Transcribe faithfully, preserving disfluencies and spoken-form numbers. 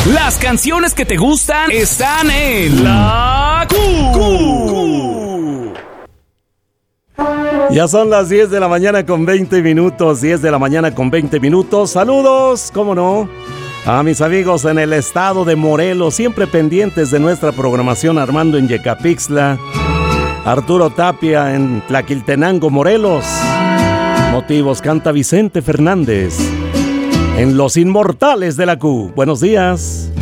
Las canciones que te gustan están en La Q. Ya son las diez de la mañana con veinte minutos, diez de la mañana con veinte minutos. Saludos, cómo no, a mis amigos en el estado de Morelos, siempre pendientes de nuestra programación. Armando en Yecapixtla, Arturo Tapia en Tlaquiltenango, Morelos. Motivos canta Vicente Fernández en Los Inmortales de la Q. Buenos días.